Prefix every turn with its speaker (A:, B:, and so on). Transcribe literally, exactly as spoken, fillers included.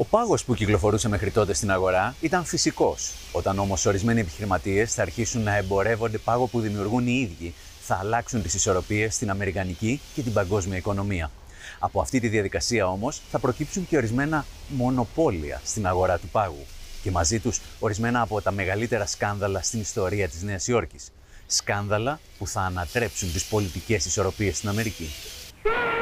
A: Ο πάγος που κυκλοφορούσε μέχρι τότε στην αγορά ήταν φυσικός. Όταν όμως ορισμένοι επιχειρηματίες θα αρχίσουν να εμπορεύονται πάγο που δημιουργούν οι ίδιοι, θα αλλάξουν τις ισορροπίες στην αμερικανική και την παγκόσμια οικονομία. Από αυτή τη διαδικασία όμως θα προκύψουν και ορισμένα μονοπόλια στην αγορά του πάγου και μαζί τους ορισμένα από τα μεγαλύτερα σκάνδαλα στην ιστορία της Νέας Υόρκης. Σκάνδαλα που θα ανατρέψουν τις πολιτικές ισορροπίες στην Αμερική.